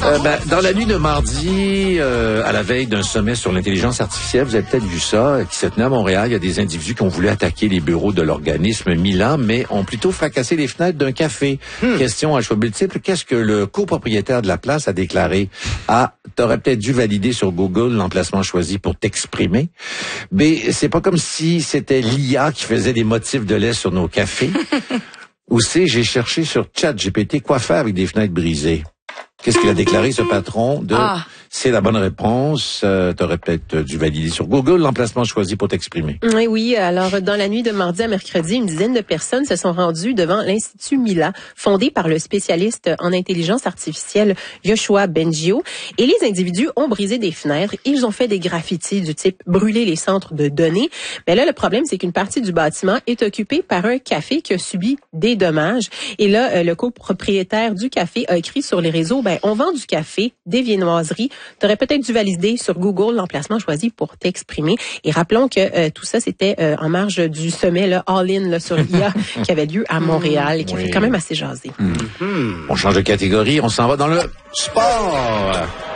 Dans la nuit de mardi, à la veille d'un sommet sur l'intelligence artificielle, vous avez peut-être vu ça, qui se tenait à Montréal. Il y a des individus qui ont voulu attaquer les bureaux de l'organisme Milan, mais ont plutôt fracassé les fenêtres d'un café. Question à choix multiple, qu'est-ce que le copropriétaire de la place a déclaré? A, t'aurais peut-être dû valider sur Google l'emplacement choisi pour t'exprimer. B, c'est pas comme si c'était l'IA qui faisait des motifs de lait sur nos cafés. Ou C, j'ai cherché sur ChatGPT quoi faire avec des fenêtres brisées. Qu'est-ce qu'il a déclaré, ce patron de... C'est la bonne réponse. T'aurais peut-être dû valider sur Google l'emplacement choisi pour t'exprimer. Oui. Alors, dans la nuit de mardi à mercredi, une dizaine de personnes se sont rendues devant l'Institut Mila, fondé par le spécialiste en intelligence artificielle Yoshua Bengio. Et les individus ont brisé des fenêtres. Ils ont fait des graffitis du type brûler les centres de données. Mais là, le problème, c'est qu'une partie du bâtiment est occupée par un café qui a subi des dommages. Et là, le copropriétaire du café a écrit sur les réseaux, on vend du café, des viennoiseries. T'aurais peut-être dû valider sur Google l'emplacement choisi pour t'exprimer. Et rappelons que tout ça, c'était en marge du sommet All-in sur l'IA qui avait lieu à Montréal et qui a fait quand même assez jaser. On change de catégorie, on s'en va dans le sport.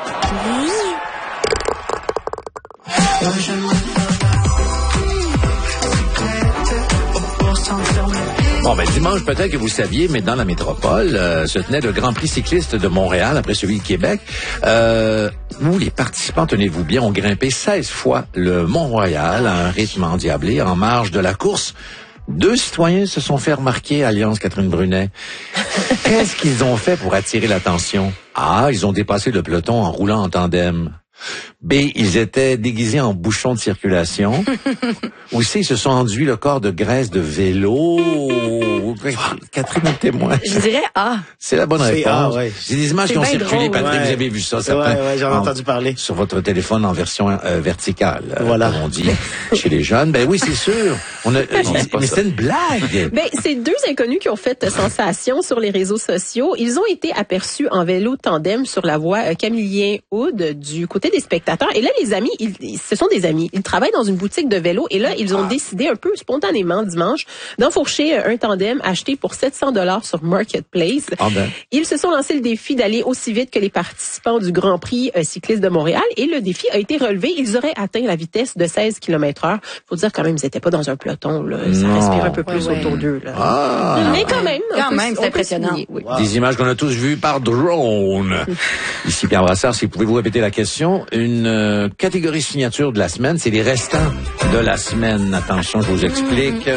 Dimanche, peut-être que vous saviez, mais dans la métropole, se tenait le Grand Prix cycliste de Montréal, après celui de Québec, où les participants, tenez-vous bien, ont grimpé 16 fois le Mont-Royal à un rythme endiablé en marge de la course. 2 citoyens se sont fait remarquer, Alliance Catherine Brunet. Qu'est-ce qu'ils ont fait pour attirer l'attention? A, ils ont dépassé le peloton en roulant en tandem. B, ils étaient déguisés en bouchons de circulation. Ou C, ils se sont enduits le corps de graisse de vélo. Catherine est témoin. Je dirais A. C'est la bonne réponse. A, ouais. C'est des images qui ont circulé, drôle, Patrick, vous avez vu ça, certains. Ouais, j'en ai entendu parler. Sur votre téléphone en version verticale, voilà. comme on dit chez les jeunes. Oui, c'est sûr. Mais c'est une blague. C'est 2 inconnus qui ont fait sensation sur les réseaux sociaux. Ils ont été aperçus en vélo tandem sur la voie Camillien-Aude du côté des spectateurs. Et là, les amis, ce sont des amis. Ils travaillent dans une boutique de vélo et là, ils ont décidé un peu spontanément dimanche d'enfourcher un tandem acheté pour $700 sur Marketplace. Ils se sont lancé le défi d'aller aussi vite que les participants du Grand Prix cycliste de Montréal et le défi a été relevé. Ils auraient atteint la vitesse de 16 km/h. Faut dire quand même, ils n'étaient pas dans un peloton. Là. Ça respire un peu plus autour d'eux. Là. Mais quand même, c'est impressionnant. Oui. Wow. Des images qu'on a tous vues par drone. Ici Pierre Brassard, si vous pouvez vous répéter la question. Une catégorie signature de la semaine, c'est les restants de la semaine. Attention, je vous explique.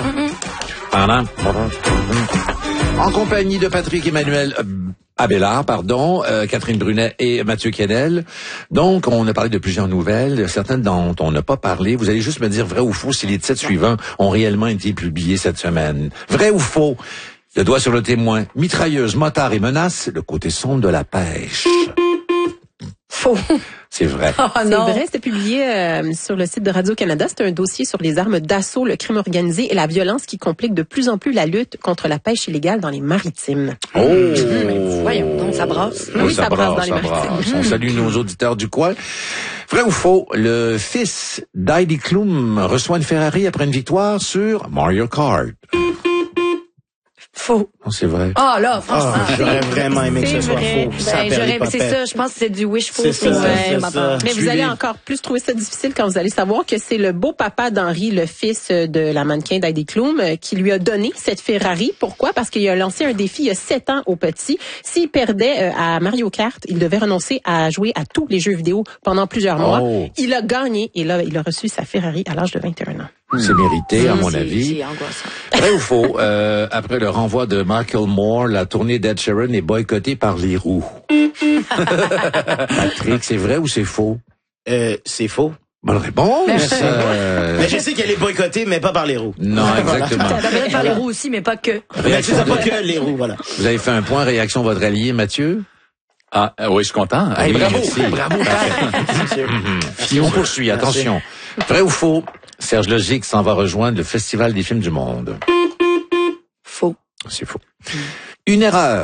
En compagnie de Patrick Emmanuel Abélard, Catherine Brunet et Mathieu Kennel. Donc, on a parlé de plusieurs nouvelles, certaines dont on n'a pas parlé. Vous allez juste me dire vrai ou faux si les titres suivants ont réellement été publiés cette semaine. Vrai ou faux? Le doigt sur le témoin. Mitrailleuse, motard et menace, le côté sombre de la pêche. Faux. C'est vrai. C'est vrai, c'était publié sur le site de Radio-Canada. C'est un dossier sur les armes d'assaut, le crime organisé et la violence qui complique de plus en plus la lutte contre la pêche illégale dans les maritimes. Voyons, donc ça brasse. Oui, ça brasse dans les maritimes. On salue nos auditeurs du coin. Vrai ou faux, le fils d'Heidi Klum reçoit une Ferrari après une victoire sur Mario Kart. Faux. Non, c'est vrai. Franchement. J'aurais vraiment aimé que ce soit faux. C'est ça, je pense que c'est du wishful thinking. Mais vous allez encore plus trouver ça difficile quand vous allez savoir que c'est le beau-papa d'Henri, le fils de la mannequin d'Heidi Klum, qui lui a donné cette Ferrari. Pourquoi? Parce qu'il a lancé un défi il y a 7 ans au petit. S'il perdait à Mario Kart, il devait renoncer à jouer à tous les jeux vidéo pendant plusieurs mois. Il a gagné et là, il a reçu sa Ferrari à l'âge de 21 ans. C'est mérité, à mon avis. C'est angoissant. Vrai ou faux, après le renvoi de Michael Moore, la tournée d'Ed Sheeran est boycottée par les roues. Patrick, c'est vrai ou c'est faux? C'est faux. Bonne réponse. Mais je sais qu'elle est boycottée, mais pas par les roues. Non, exactement. Ça peut être par les roues aussi, mais pas que. Mais tu sais pas que les roues, voilà. Vous avez fait un point, réaction de votre allié, Mathieu? Oui, je suis content. Oui, bravo. merci. Bravo. Si on poursuit, attention. Vrai ou faux? Serge Logique s'en va rejoindre le Festival des films du monde. Faux. C'est faux. Une erreur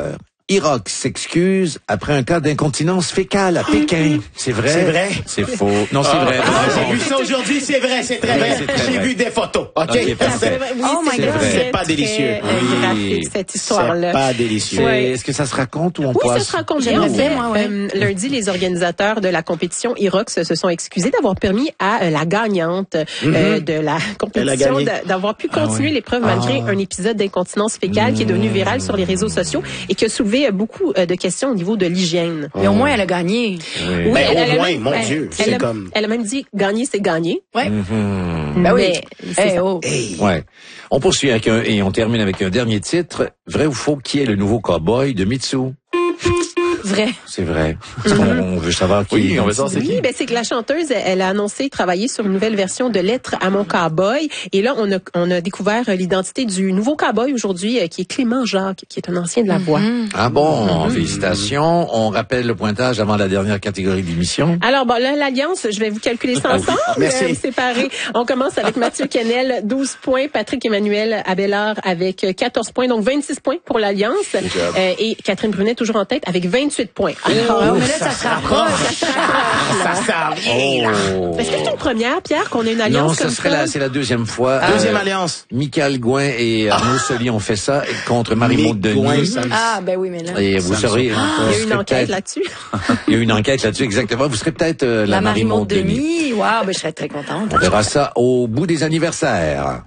Irox s'excuse après un cas d'incontinence fécale à Pékin. C'est vrai? C'est vrai? C'est faux. Non, c'est vrai. J'ai vu ça aujourd'hui, c'est vrai, c'est très vrai. J'ai vu des photos. OK, parfait. Oh my God, C'est pas délicieux. Oui. cette histoire-là. C'est pas délicieux. Ouais. Est-ce que ça se raconte ou on Oui, passe? ça se raconte bien. J'aimerais En fait, bien, moi, ouais. lundi, les organisateurs de la compétition Irox se sont excusés d'avoir permis à la gagnante de la compétition d'avoir pu continuer l'épreuve malgré un épisode d'incontinence fécale qui est devenu viral sur les réseaux sociaux et qui a soulevé beaucoup de questions au niveau de l'hygiène. Mais au moins, elle a gagné. Oui, Ben, elle au a moins, même- mon elle- Dieu, elle c'est a- comme... Elle a même dit gagner, c'est gagner. Ouais. Ben oui. Hey, oh. Ouais. On poursuit et on termine avec un dernier titre. Vrai ou faux, qui est le nouveau cowboy de Mitsu? Vrai. C'est vrai. Parce qu'on veut savoir qui Oui, on veut savoir c'est qui. Oui, ben c'est que la chanteuse, elle a annoncé travailler sur une nouvelle version de Lettre à mon cowboy. Et là, on a découvert l'identité du nouveau cowboy aujourd'hui, qui est Clément Jacques, qui est un ancien de la voix. Ah bon, félicitations. On rappelle le pointage avant la dernière catégorie d'émission. Alors, bon, là, l'Alliance, je vais vous calculer ça ensemble. Merci. Séparés. On commence avec Mathieu Kennel, 12 points. Patrick Emmanuel Abelard avec 14 points. Donc, 26 points pour l'Alliance. Et Catherine Brunet, toujours en tête, avec 28 points. Alors, mais là, ça se rapproche. Ça s'arrive, là. Oh. est-ce que c'est une première, Pierre, qu'on ait une alliance Non, comme ce serait ça? c'est la deuxième fois. Deuxième alliance. Michael Gouin et Arnaud Soli ont fait ça contre Marie-Maud Gouin, Denis. ça me- Ah, ben oui, mais là. Et vous Ça me serez... Il y a eu une enquête là-dessus. Il y a eu une enquête là-dessus, exactement. Vous serez peut-être la Marie-Maud Denis. Denis. Wow, ben je serais très contente. On verra ça au bout des anniversaires.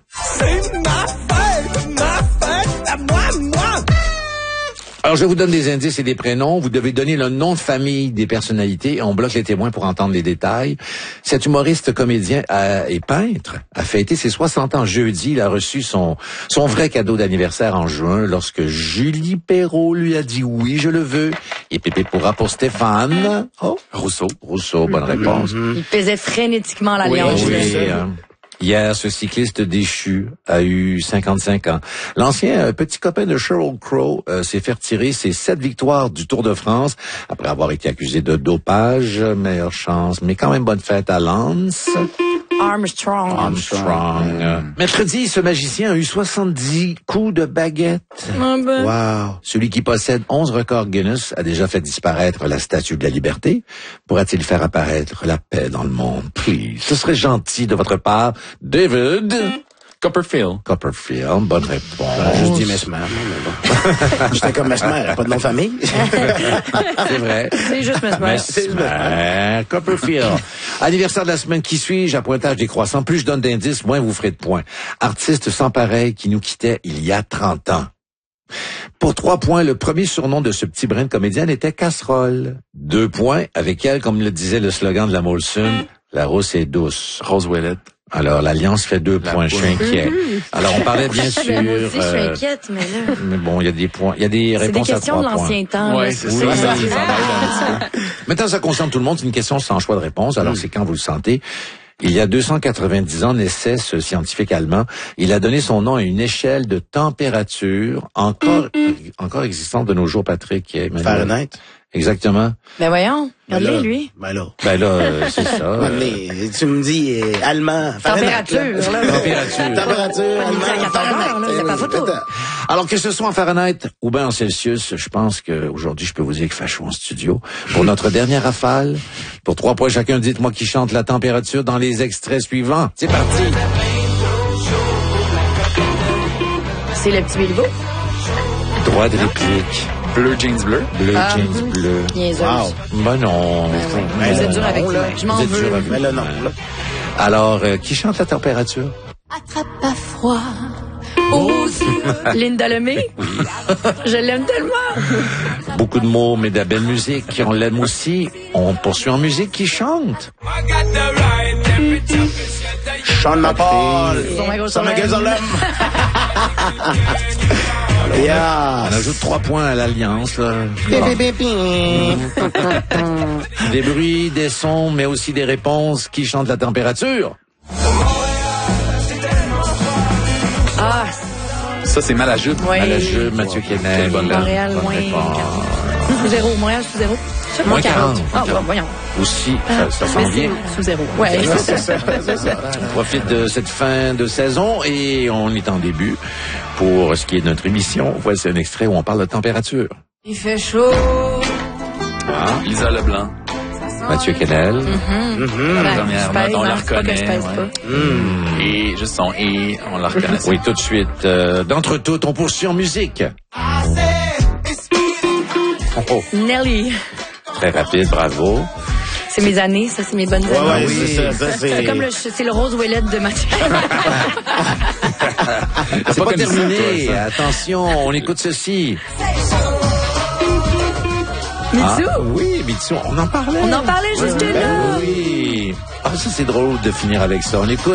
Alors, je vous donne des indices et des prénoms. Vous devez donner le nom de famille des personnalités. On bloque les témoins pour entendre les détails. Cet humoriste, comédien et peintre a fêté ses 60 ans jeudi. Il a reçu son vrai cadeau d'anniversaire en juin lorsque Julie Perrault lui a dit oui, je le veux. Et pépé pourra pour Stéphane. Oh, Rousseau, bonne réponse. Il pesait frénétiquement l'alliance. Oui, hier, ce cycliste déchu a eu 55 ans. L'ancien petit copain de Sheryl Crow s'est fait retirer ses 7 victoires du Tour de France après avoir été accusé de dopage. Meilleure chance, mais quand même bonne fête à Lance Armstrong. Mercredi, ce magicien a eu 70 coups de baguette. Ah ben. Wow. Celui qui possède 11 records Guinness a déjà fait disparaître la Statue de la Liberté. Pourra-t-il faire apparaître la paix dans le monde? Please. Ce serait gentil de votre part. David Copperfield. Copperfield, bonne réponse. J'aurais juste dit Mesmer, mais bon. J'étais comme Mesmer, elle a pas de nom de famille. C'est vrai. C'est juste Mesmer. Mesmer, Copperfield. Anniversaire de la semaine qui suit, à Pointage décroissant. Plus je donne d'indices, moins vous ferez de points. Artiste sans pareil qui nous quittait il y a 30 ans. Pour 3 points, le premier surnom de ce petit brin de comédienne était Casserole. 2 points, avec elle, comme le disait le slogan de la Molson, la rousse est douce. Rose Ouellette. Alors, l'Alliance fait 2 points, je suis inquiet. Alors, on parlait bien sûr... Ben, moi aussi, je suis inquiète, mais là. mais bon, il y a des points, il y a des C'est des réponses à 3 questions de points. l'ancien temps. Ouais, là. c'est Oui, ça. oui. Ça m'aide un petit peu. Maintenant, ça concerne tout le monde. C'est une question sans choix de réponse. Alors, c'est quand vous le sentez. Il y a 290 ans naissait ce scientifique allemand. Il a donné son nom à une échelle de température encore existante de nos jours, Patrick. Emmanuel. Fahrenheit. Exactement. Ben voyons, regardez lui. Ben là. Ben là, c'est ça. Mais tu me dis allemand. Fahrenheit, Température, là. Température. Température, On est à 14 heures, là, c'est pas photo. Alors que ce soit en Fahrenheit ou bien en Celsius, je pense qu'aujourd'hui, je peux vous dire qu'il fait chaud en studio. Pour notre dernière rafale, pour 3 points chacun, dites-moi qui chante la température dans les extraits suivants. C'est parti. C'est le petit Bilbo. Droit de réplique. Bleu, jeans bleu. Bleu, jeans bleu. Niaiseuse. Wow. Ben non. Vous êtes dur avec moi. Je m'en Vous êtes dur veux. avec Mais là, non. Là. Alors, qui chante la température? Attrape pas froid. Ose. Linda Lemay. Je l'aime tellement. Beaucoup de mots, mais de la belle musique. On l'aime aussi. On poursuit en musique. Qui chante? Sean McPaul. Son Jerusalem. Yeah. On ajoute 3 points à l'Alliance, là. Des bruits, des sons, mais aussi des réponses. Qui chante la température? Ah, Ça, c'est mal à jeu. oui. À la jeu, Mathieu Kennel. Montréal, Bonne moins réponse. 40. Sous zéro. Montréal, sous zéro. Moins 40. Ah, bon, voyons. Aussi, ça s'en vient. Sous zéro. Ouais. C'est ça. On profite de cette fin de saison et on est en début. Pour ce qui est de notre émission, voici un extrait où on parle de température. Il fait chaud. Lisa Leblanc. Mathieu Kennel. Premièrement, on la Pas que je reconnaît. pèse pas. Et juste son et, on la reconnaît. Oui, tout de suite. D'entre toutes, on poursuit en musique. Oh, Nelly. très rapide, bravo. C'est mes années, ça, c'est mes bonnes Ouais, années. ouais, c'est ça, C'est comme c'est le rose ouellette de Mathieu. C'est pas comme ça, terminé. toi, ça. Attention, on écoute ceci. Mitsu. Oui, Mitsu, on en parlait. On en parlait juste là. Ben oui. Ah, ça, c'est drôle de finir avec ça. On écoute.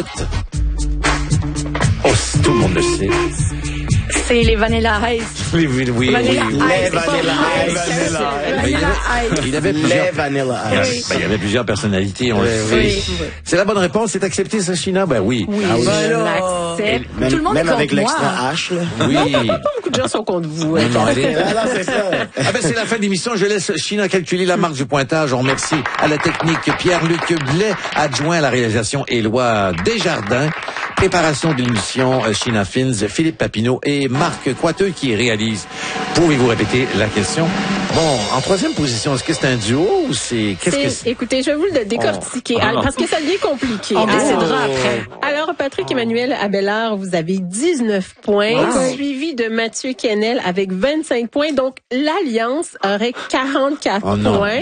Oh, tout le monde le sait. C'est les Vanilla Ice. Oui, oui, oui. Vanilla oui. Ice. Les c'est pas Vanilla Ice. Ice. Ben, il avait plusieurs... Les Vanilla Ice. Ben, il y avait plusieurs personnalités, on le sait. Oui. C'est la bonne réponse, c'est accepté, ça, China? Ben oui. Oui, Ah oui. je l'accepte. Même, Tout le monde même est avec contre l'extra moi. H, là. Oui. Beaucoup de gens sont contre vous. Non, non, elle est- Alors, c'est ça. Ah ben c'est la fin de l'émission. Je laisse China calculer la marque du pointage. On remercie à la technique Pierre-Luc Blais, adjoint à la réalisation Éloi Desjardins. Préparation de l'émission China Fins, Philippe Papineau et Marc Coiteux qui réalise. Pouvez-vous répéter la question? Bon, en troisième position, est-ce que c'est un duo ou c'est... Qu'est-ce que c'est? Écoutez, je vais vous le décortiquer parce que ça devient compliqué. On Alors, décidera après. Alors, Patrick Emmanuel Abelard, vous avez 19 points, suivi de Mathieu Kennel avec 25 points. Donc, l'Alliance aurait 44 Oh non. points.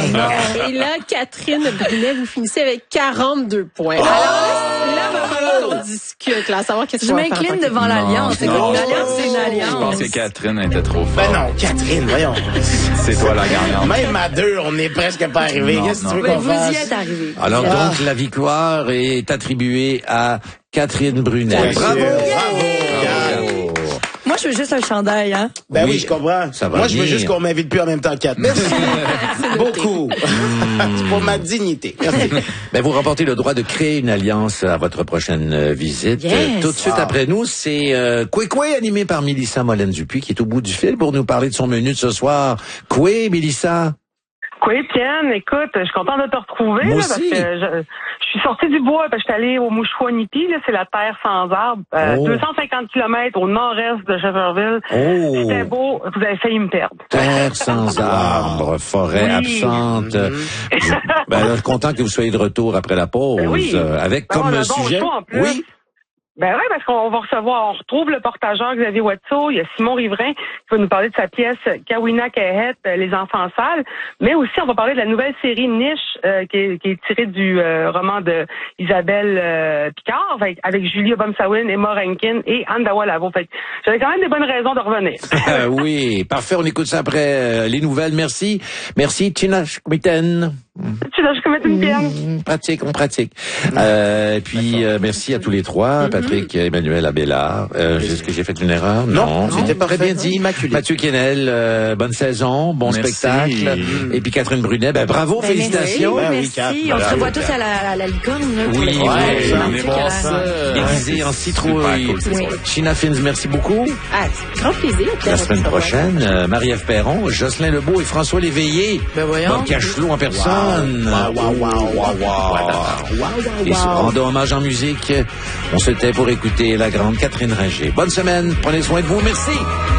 Et là, Catherine Brunet, vous finissez avec 42 points. Alors là, va falloir qu'on discute, là, à savoir qu'est-ce Je qu'on va faire. m'incline devant l'Alliance. Écoute, non. une alliance, c'est une Je alliance. pense que Catherine était trop forte. Ben non, Catherine, voyons. C'est toi la gagnante. Même à deux, on n'est presque pas arrivé. Non, Qu'est-ce que tu non. veux Oui, qu'on vous y fasse? êtes arrivé. Alors donc, la victoire est attribuée à Catherine Brunet. Bien Bravo! sûr. Bravo! Moi, je veux juste un chandail, hein. Ben oui, Oui, je comprends. ça va Moi, je veux venir. juste qu'on m'invite plus en même temps que 4. Merci. Beaucoup. C'est pour ma dignité. Merci. Ben, vous remportez le droit de créer une alliance à votre prochaine visite. Yes. Tout de suite après nous, c'est Koué animé par Mélissa Molène-Dupuis qui est au bout du fil pour nous parler de son menu de ce soir. Koué, Mélissa? Oui, Pienne, écoute, je suis contente de te retrouver Moi là, parce aussi. que je suis sortie du bois parce que j'étais allée au Mouchouanipi, là, c'est la terre sans arbres, Oh. 250 km au nord-est de Cheverville. Oh! C'était beau, vous avez failli me perdre. Terre sans arbres, forêt Oui. absente. Ben, là, je suis content que vous soyez de retour après la pause. Ben oui. Avec Ben, on comme a un bon sujet. show en plus. Oui. Ben oui, parce qu'on va recevoir, on retrouve le portageur Xavier Watteau, il y a Simon Riverain qui va nous parler de sa pièce Kawina Kahet, Les enfants sales, mais aussi on va parler de la nouvelle série Niche qui est tirée du roman de Isabelle Picard avec Julie Obomsawin, Emma Rankin et Andawa Lavo. Fait que j'avais quand même des bonnes raisons de revenir. Oui, parfait. On écoute ça après les nouvelles. Merci. Merci, Tina Schmitten. Tu sais, je commets une pienne. On pratique. Et puis, merci à tous les trois. Patrick, Emmanuel Abelard. Est-ce que j'ai fait une erreur? Non, c'était très parfait. bien dit. Immaculé. Mathieu Kennel, bonne saison, bon Merci. spectacle. Et puis Catherine Brunet, ben bravo, Ben, félicitations. Merci, Ben oui, merci. Kat, On se bravo, revoit Kat. tous à la licorne. Là, pour Oui, le oui, festival on romantique est voir à la- ça. Déguisé en citrouille. Super cool, c'est Oui. ça. China Fins, merci beaucoup. Ah, grand plaisir. La semaine prochaine, Marie-Ève Perron, Jocelyn Lebeau et François Léveillé. Ben voyons. Bob Cachelot en personne. Et ce rendant hommage en musique, on se tait pour écouter la grande Catherine Ringer. Bonne semaine, prenez soin de vous, merci.